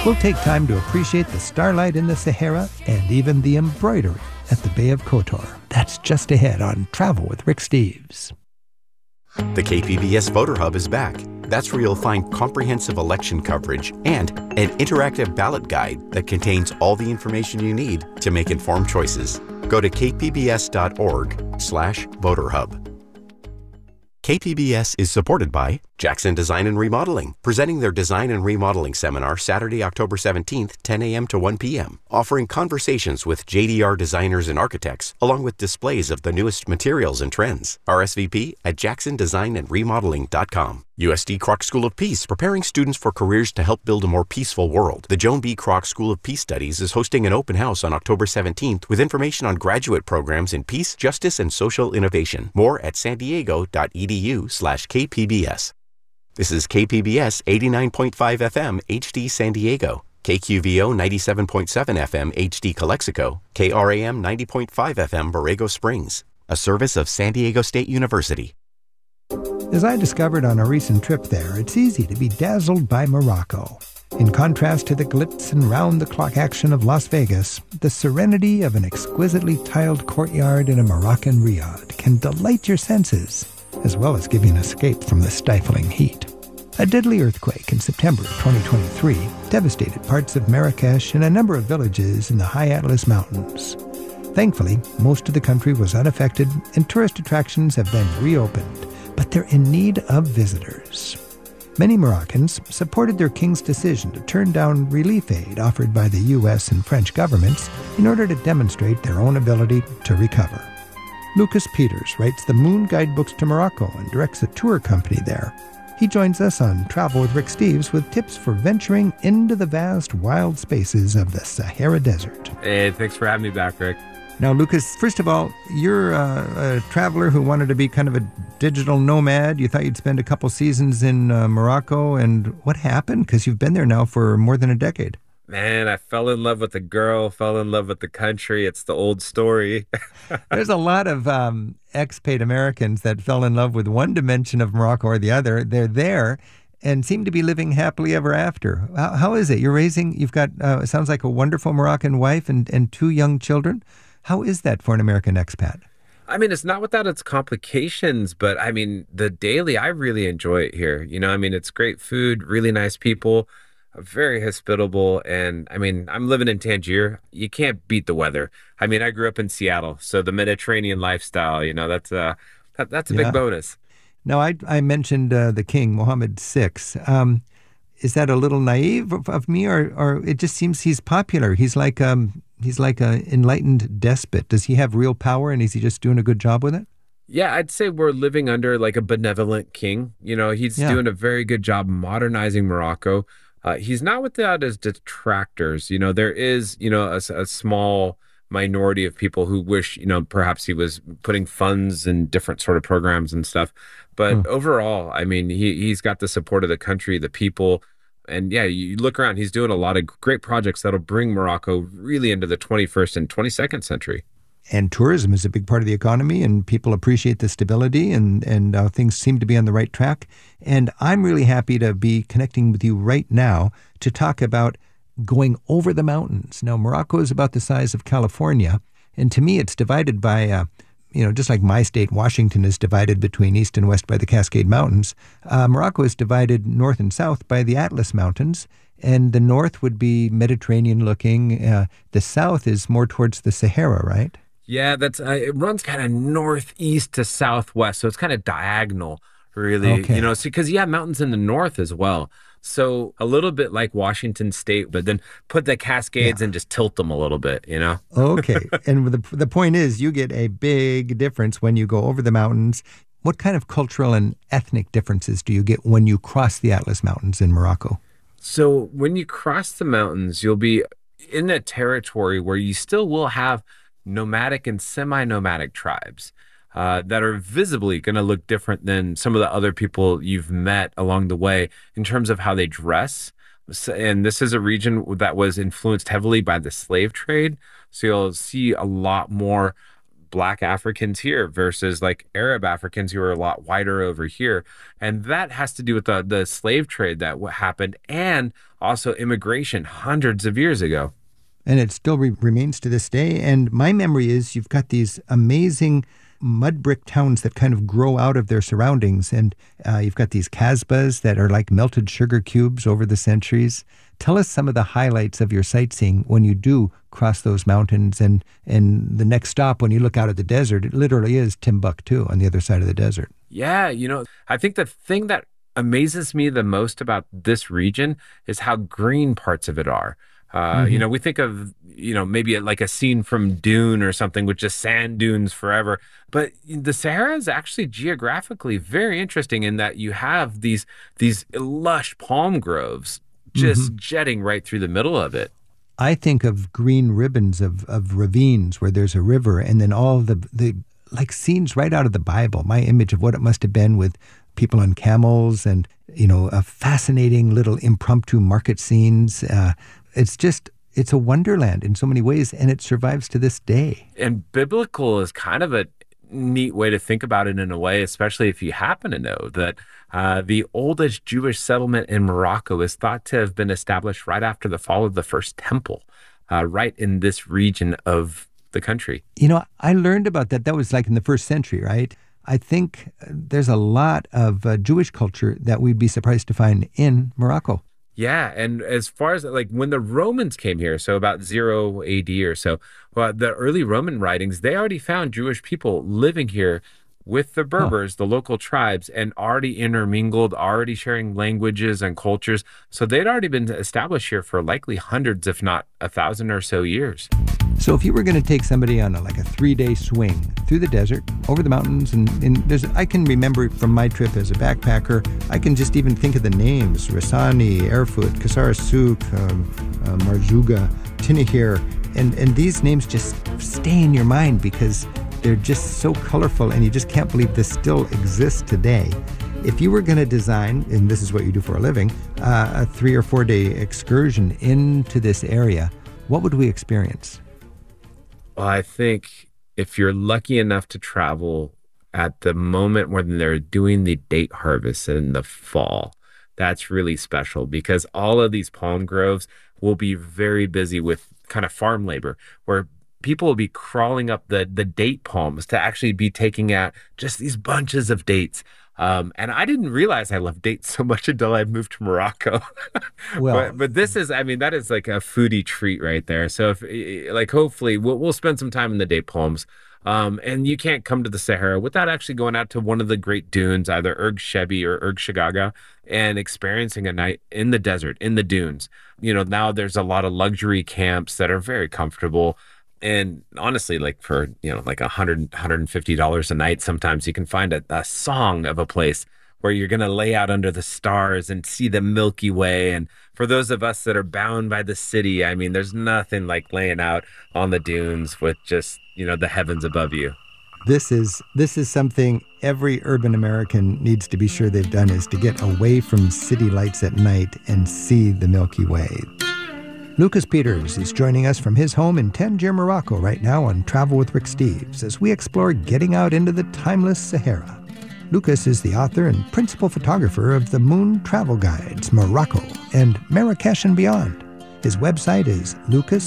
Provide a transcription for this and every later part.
We'll take time to appreciate the starlight in the Sahara and even the embroidery at the Bay of Kotor. That's just ahead on Travel with Rick Steves. The KPBS Voter Hub is back. That's where you'll find comprehensive election coverage and an interactive ballot guide that contains all the information you need to make informed choices. Go to kpbs.org/voterhub. KPBS is supported by Jackson Design and Remodeling, presenting their Design and Remodeling Seminar Saturday, October 17th, 10 a.m. to 1 p.m., offering conversations with JDR designers and architects, along with displays of the newest materials and trends. RSVP at jacksondesignandremodeling.com. USD Kroc School of Peace, preparing students for careers to help build a more peaceful world. The Joan B. Kroc School of Peace Studies is hosting an open house on October 17th with information on graduate programs in peace, justice, and social innovation. More at sandiego.edu/KPBS. This is KPBS 89.5 FM HD San Diego, KQVO 97.7 FM HD Calexico, KRAM 90.5 FM Borrego Springs, a service of San Diego State University. As I discovered on a recent trip there, it's easy to be dazzled by Morocco. In contrast to the glitz and round-the-clock action of Las Vegas, the serenity of an exquisitely tiled courtyard in a Moroccan riad can delight your senses, as well as give you an escape from the stifling heat. A deadly earthquake in September of 2023 devastated parts of Marrakesh and a number of villages in the High Atlas Mountains. Thankfully, most of the country was unaffected and tourist attractions have been reopened, but they're in need of visitors. Many Moroccans supported their king's decision to turn down relief aid offered by the U.S. and French governments in order to demonstrate their own ability to recover. Lucas Peters writes the Moon Guidebooks to Morocco and directs a tour company there. He joins us on Travel with Rick Steves with tips for venturing into the vast, wild spaces of the Sahara Desert. Hey, thanks for having me back, Rick. Now, Lucas, first of all, you're a traveler who wanted to be kind of a digital nomad. You thought you'd spend a couple seasons in Morocco, and what happened? Because you've been there now for more than a decade. Man, I fell in love with the girl, fell in love with the country. It's the old story. There's a lot of expat Americans that fell in love with one dimension of Morocco or the other. They're there and seem to be living happily ever after. How is it? You've got, it sounds like a wonderful Moroccan wife and two young children. How is that for an American expat? I mean, it's not without its complications, but I mean, the daily, I really enjoy it here. You know, I mean, it's great food, really nice people, very hospitable. And I mean, I'm living in Tangier. You can't beat the weather. I mean, I grew up in Seattle, so the Mediterranean lifestyle, you know, that's a big bonus. Now, I mentioned the king, Mohammed VI. Is that a little naive of me, or it just seems he's popular? He's like an enlightened despot. Does he have real power, and is he just doing a good job with it? Yeah, I'd say we're living under like a benevolent king. You know, he's doing a very good job modernizing Morocco. He's not without his detractors. You know, there is, you know, a small minority of people who wish, you know, perhaps he was putting funds in different sort of programs and stuff. But overall, I mean, he's got the support of the country, the people. And yeah, you look around, he's doing a lot of great projects that'll bring Morocco really into the 21st and 22nd century. And tourism is a big part of the economy, and people appreciate the stability, and things seem to be on the right track. And I'm really happy to be connecting with you right now to talk about going over the mountains. Now, Morocco is about the size of California, and to me it's divided by, just like my state, Washington, is divided between east and west by the Cascade Mountains. Morocco is divided north and south by the Atlas Mountains, and the north would be Mediterranean-looking. The south is more towards the Sahara, right? Yeah, that's it runs kind of northeast to southwest, so it's kind of diagonal, really. Okay. You know, because you have mountains in the north as well. So a little bit like Washington State, but then put the Cascades and just tilt them a little bit, you know? Okay. And the point is, you get a big difference when you go over the mountains. What kind of cultural and ethnic differences do you get when you cross the Atlas Mountains in Morocco? So when you cross the mountains, you'll be in a territory where you still will have nomadic and semi-nomadic tribes that are visibly going to look different than some of the other people you've met along the way in terms of how they dress. And this is a region that was influenced heavily by the slave trade. So you'll see a lot more Black Africans here versus like Arab Africans who are a lot whiter over here. And that has to do with the slave trade that happened and also immigration hundreds of years ago. And it still remains to this day. And my memory is you've got these amazing mud brick towns that kind of grow out of their surroundings. And you've got these kasbahs that are like melted sugar cubes over the centuries. Tell us some of the highlights of your sightseeing when you do cross those mountains. And the next stop, when you look out at the desert, it literally is Timbuktu on the other side of the desert. Yeah, I think the thing that amazes me the most about this region is how green parts of it are. We think of, maybe like a scene from Dune or something with just sand dunes forever. But the Sahara is actually geographically very interesting in that you have these lush palm groves just jetting right through the middle of it. I think of green ribbons of ravines where there's a river and then all the like scenes right out of the Bible. My image of what it must have been with people on camels and, a fascinating little impromptu market scenes. It's a wonderland in so many ways, and it survives to this day. And biblical is kind of a neat way to think about it in a way, especially if you happen to know that the oldest Jewish settlement in Morocco is thought to have been established right after the fall of the first temple, right in this region of the country. I learned about that. That was like in the first century, right? I think there's a lot of Jewish culture that we'd be surprised to find in Morocco. Yeah, and as far as like when the Romans came here, so about 0 AD or so, the early Roman writings, they already found Jewish people living here with the Berbers, the local tribes, and already intermingled, already sharing languages and cultures. So they'd already been established here for likely hundreds, if not 1,000 or so years. So if you were going to take somebody on a 3-day swing through the desert, over the mountains, and I can remember from my trip as a backpacker, I can just even think of the names, Rassani, Erfurt, Qasr Souk, Marzuga, Tinihir, and these names just stay in your mind because they're just so colorful and you just can't believe this still exists today. If you were going to design, and this is what you do for a living, a 3 or 4 day excursion into this area, what would we experience? Well, I think if you're lucky enough to travel at the moment when they're doing the date harvest in the fall, that's really special because all of these palm groves will be very busy with kind of farm labor where people will be crawling up the date palms to actually be taking out just these bunches of dates. And I didn't realize I loved dates so much until I moved to Morocco. Well, but this is, that is like a foodie treat right there. So if hopefully we'll spend some time in the date palms. And you can't come to the Sahara without actually going out to one of the great dunes, either Erg Shebi or Erg Shagaga, and experiencing a night in the desert, in the dunes. Now there's a lot of luxury camps that are very comfortable. And honestly, for $100, $150 a night, sometimes you can find a song of a place where you're going to lay out under the stars and see the Milky Way. And for those of us that are bound by the city, there's nothing like laying out on the dunes with just, the heavens above you. This is something every urban American needs to be sure they've done, is to get away from city lights at night and see the Milky Way. Lucas Peters is joining us from his home in Tangier, Morocco right now on Travel with Rick Steves as we explore getting out into the timeless Sahara. Lucas is the author and principal photographer of the Moon Travel Guides, Morocco, and Marrakesh and Beyond. His website is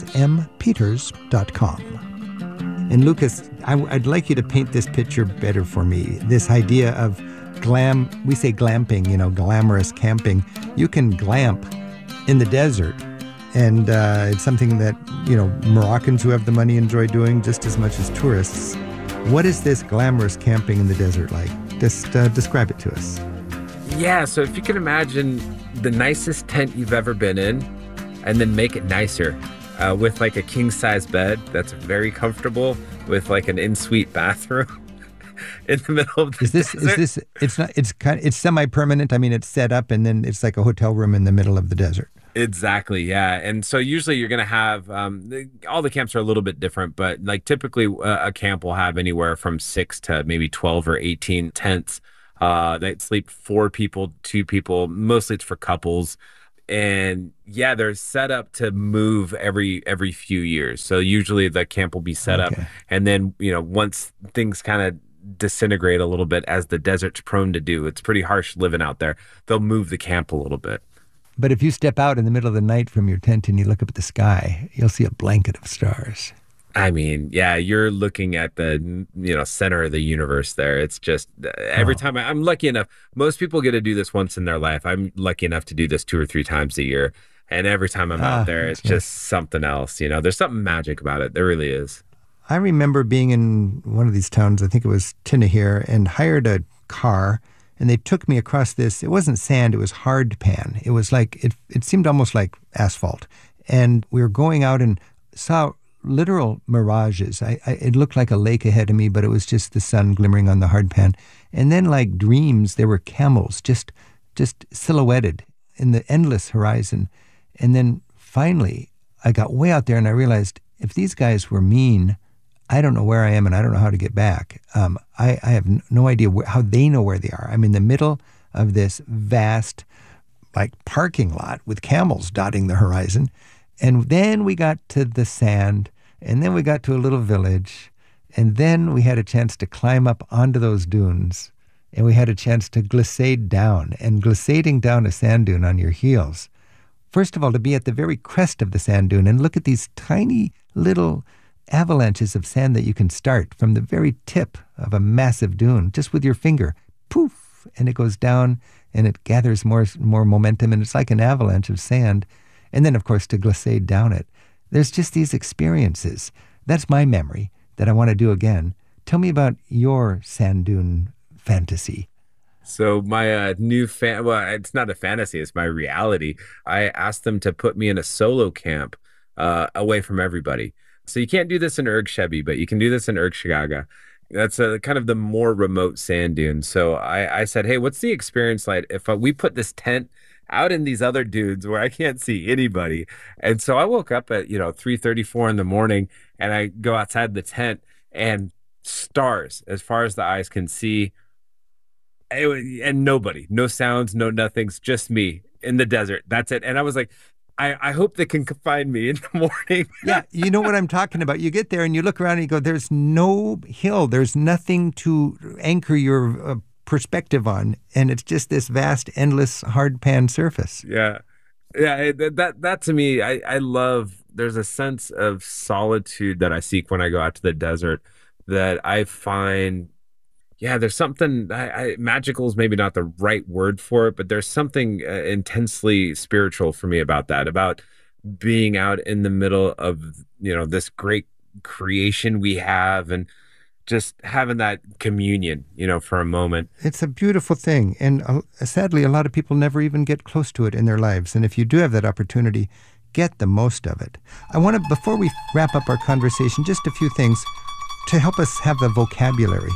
lucasmpeters.com. And Lucas, I'd like you to paint this picture better for me. This idea of we say glamping, glamorous camping. You can glamp in the desert. And it's something that, Moroccans who have the money enjoy doing just as much as tourists. What is this glamorous camping in the desert like? Just describe it to us. Yeah, so if you can imagine the nicest tent you've ever been in and then make it nicer with a king-size bed that's very comfortable with an in-suite bathroom in the middle of the desert. It's semi-permanent? It's set up and then it's like a hotel room in the middle of the desert. Exactly, yeah. And so usually you're going to have, all the camps are a little bit different, but typically a camp will have anywhere from 6 to maybe 12 or 18 tents. They sleep 4 people, 2 people. Mostly it's for couples. And yeah, they're set up to move every few years. So usually the camp will be set up, Okay. and then once things kind of disintegrate a little bit, as the desert's prone to do, it's pretty harsh living out there. They'll move the camp a little bit. But if you step out in the middle of the night from your tent and you look up at the sky, you'll see a blanket of stars. I mean, yeah, you're looking at the center of the universe there. It's just every time I'm lucky enough. Most people get to do this once in their life. I'm lucky enough to do this 2 or 3 times a year, and every time I'm out there, it's just something else. There's something magic about it. There really is. I remember being in one of these towns, I think it was Tinahir, and hired a car, and they took me across this. It wasn't sand, it was hard pan. It was like, it seemed almost like asphalt. And we were going out and saw literal mirages. It looked like a lake ahead of me, but it was just the sun glimmering on the hard pan. And then like dreams, there were camels just silhouetted in the endless horizon. And then finally, I got way out there and I realized if these guys were mean, I don't know where I am and I don't know how to get back. I have no idea how they know where they are. I'm in the middle of this vast like parking lot with camels dotting the horizon. And then we got to the sand, and then we got to a little village, and then we had a chance to climb up onto those dunes, and we had a chance to glissade down. And glissading down a sand dune on your heels, first of all, to be at the very crest of the sand dune and look at these tiny little avalanches of sand that you can start from the very tip of a massive dune, just with your finger, poof, and it goes down, and it gathers more momentum, and it's like an avalanche of sand. And then, of course, to glissade down it. There's just these experiences. That's my memory that I want to do again. Tell me about your sand dune fantasy. So my well, it's not a fantasy, it's my reality. I asked them to put me in a solo camp away from everybody. So you can't do this in Erg Shebi, but you can do this in Erg Shigaga. That's kind of the more remote sand dunes. So I said, hey, what's the experience like if we put this tent out in these other dunes where I can't see anybody? And so I woke up at 3:34 in the morning, and I go outside the tent, and stars as far as the eyes can see. And nobody, no sounds, no nothings, just me in the desert. That's it. And I was like, I hope they can find me in the morning. Yeah, you know what I'm talking about. You get there and you look around and you go, there's no hill. There's nothing to anchor your perspective on. And it's just this vast, endless, hard pan surface. Yeah. Yeah. That to me, I love, there's a sense of solitude that I seek when I go out to the desert that I find. Yeah, there's something magical is maybe not the right word for it, but there's something intensely spiritual for me about that, about being out in the middle of, this great creation we have, and just having that communion, for a moment. It's a beautiful thing. And sadly, a lot of people never even get close to it in their lives. And if you do have that opportunity, get the most of it. I want to, before we wrap up our conversation, just a few things to help us have the vocabulary.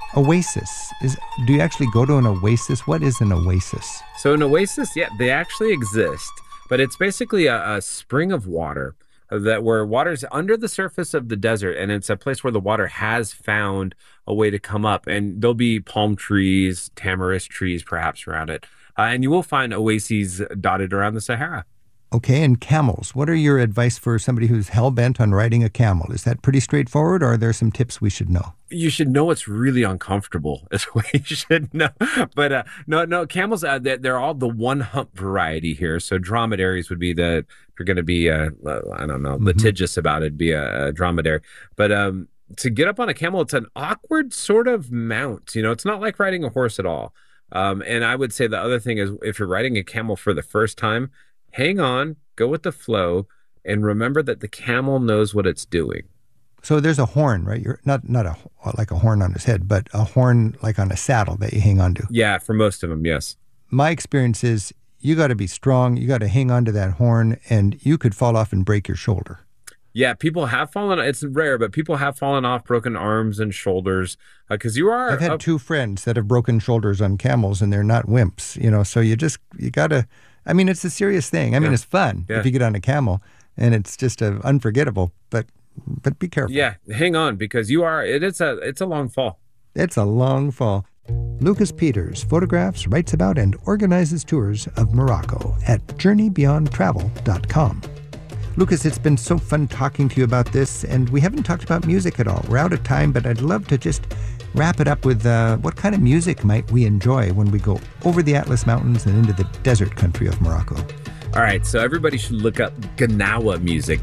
Oasis. Do you actually go to an oasis? What is an oasis? So an oasis, yeah, they actually exist, but it's basically a spring of water where water's under the surface of the desert, and it's a place where the water has found a way to come up, and there'll be palm trees, tamarisk trees perhaps around it, and you will find oases dotted around the Sahara. Okay, and camels. What are your advice for somebody who's hell-bent on riding a camel? Is that pretty straightforward, or are there some tips we should know? You should know it's really uncomfortable. Is what you should know. But no, camels, they're all the one hump variety here. So dromedaries would be if you're going to be, I don't know, litigious about it, be a dromedary. But to get up on a camel, it's an awkward sort of mount. It's not like riding a horse at all. And I would say the other thing is, if you're riding a camel for the first time, hang on, go with the flow, and remember that the camel knows what it's doing. So there's a horn, right? You're not like a horn on his head, but a horn like on a saddle that you hang on to. Yeah, for most of them, yes. My experience is you got to be strong. You got to hang on to that horn, and you could fall off and break your shoulder. Yeah, people have fallen. It's rare, but people have fallen off, broken arms and shoulders. Because I've had 2 friends that have broken shoulders on camels, and they're not wimps. So you got to. I mean, it's a serious thing. I mean, it's fun if you get on a camel, and it's just unforgettable. But be careful. Yeah, hang on, because it's a long fall. It's a long fall. Lucas Peters photographs, writes about, and organizes tours of Morocco at JourneyBeyondTravel.com. Lucas, it's been so fun talking to you about this, and we haven't talked about music at all. We're out of time, but I'd love to just wrap it up with what kind of music might we enjoy when we go over the Atlas Mountains and into the desert country of Morocco? All right, so everybody should look up Gnawa music.